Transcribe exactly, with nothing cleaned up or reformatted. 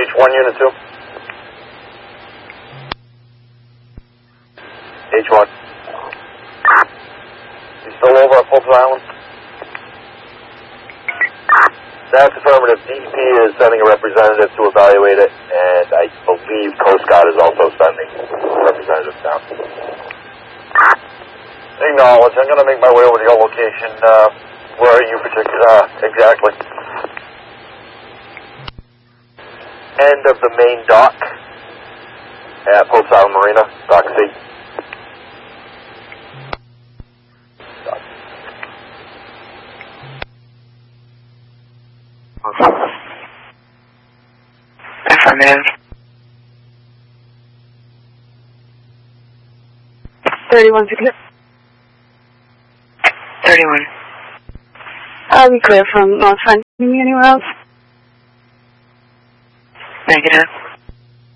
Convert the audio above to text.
H one, Unit two. H one. You still over at Fulton Island? That's affirmative. D E P is sending a representative to evaluate it, and I believe Coast Guard is also sending representatives down. Acknowledge. I'm going to make my way over to your location. Uh, where are you particular? Uh, exactly. End of the main dock at Fulton Island Marina, Dock C. Affirmative. thirty-one to clear. thirty-one. I'll be clear from North Front. Anywhere else? Negative.